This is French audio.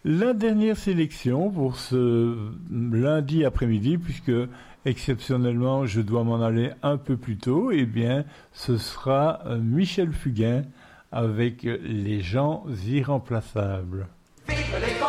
La dernière sélection pour ce lundi après-midi, puisque exceptionnellement je dois m'en aller un peu plus tôt, eh bien ce sera Michel Fugain avec Les gens irremplaçables.